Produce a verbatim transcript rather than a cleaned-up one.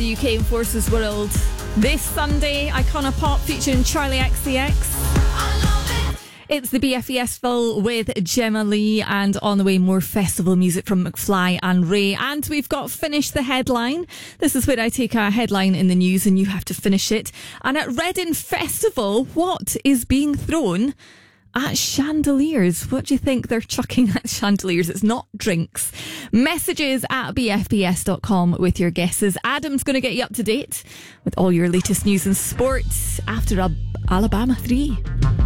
the U K Enforcers World. This Sunday, Icona Pop featuring Charlie X C X. It's the B F E Festival with Gemma Lee, and on the way, more festival music from McFly and Ray. And we've got Finish the Headline. This is where I take a headline in the news and you have to finish it. And at Reading Festival, what is being thrown at chandeliers? What do you think they're chucking at chandeliers? It's not drinks. Messages at b f b s dot com with your guesses. Adam's going to get you up to date with all your latest news and sports after Alabama three.